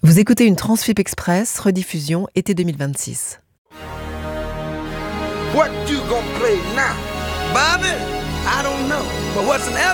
Vous écoutez une Transfip Express, rediffusion été 2026. What you gonna play now? Bobby? I don't know. But what's an